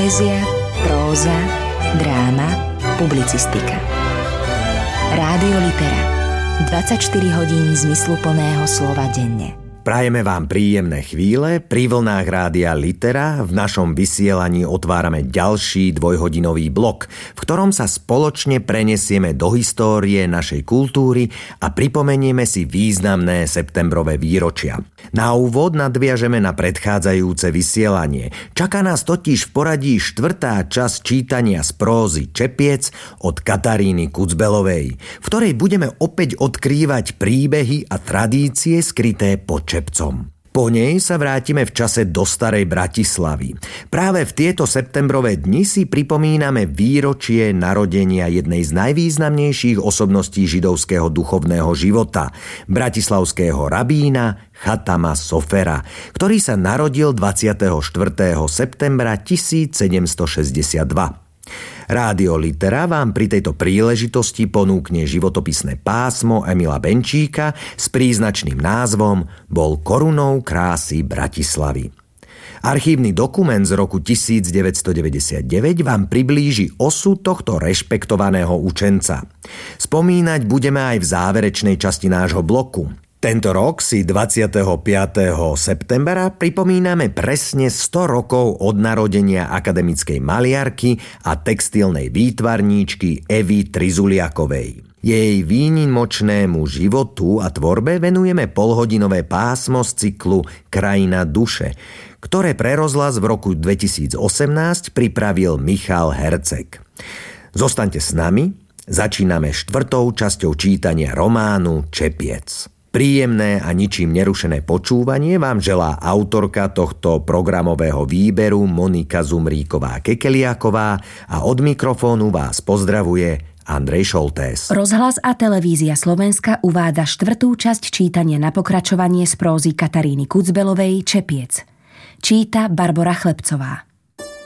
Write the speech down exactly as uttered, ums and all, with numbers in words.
Poézia, próza, dráma, publicistika. Rádio Litera. dvadsaťštyri hodín zmysluplného slova denne. Prajeme vám príjemné chvíle. Pri vlnách Rádia Litera v našom vysielaní otvárame ďalší dvojhodinový blok, v ktorom sa spoločne prenesieme do histórie našej kultúry a pripomenieme si významné septembrové výročia. Na úvod nadviažeme na predchádzajúce vysielanie. Čaká nás totiž v poradí štvrtá časť čítania z prózy Čepiec od Kataríny Kucbelovej, v ktorej budeme opäť odkrývať príbehy a tradície skryté pod čepcom. Po nej sa vrátime v čase do starej Bratislavy. Práve v tieto septembrové dni si pripomíname výročie narodenia jednej z najvýznamnejších osobností židovského duchovného života, bratislavského rabína Chatama Sofera, ktorý sa narodil dvadsiateho štvrtého septembra tisícsedemstošesťdesiatdva. Rádio Litera vám pri tejto príležitosti ponúkne životopisné pásmo Emila Benčíka s príznačným názvom Bol korunou krásy Bratislavy. Archívny dokument z roku tisícdeväťstodeväťdesiatdeväť vám priblíži osud tohto rešpektovaného učenca. Spomínať budeme aj v záverečnej časti nášho bloku. Tento rok si dvadsiateho piateho septembra pripomíname presne sto rokov od narodenia akademickej maliarky a textilnej výtvarníčky Evy Trizuliakovej. Jej výnimočnému životu a tvorbe venujeme polhodinové pásmo z cyklu Krajina duše, ktoré pre rozhlas v roku dvetisícosemnásť pripravil Michal Herceg. Zostaňte s nami, začíname štvrtou časťou čítania románu Čepiec. Príjemné a ničím nerušené počúvanie vám želá autorka tohto programového výberu Monika Zumríková-Kekeliaková a od mikrofónu vás pozdravuje Andrej Šoltés. Rozhlas a televízia Slovenska uvádza štvrtú časť čítania na pokračovanie z prózy Kataríny Kucbelovej Čepiec. Číta Barbora Chlebcová.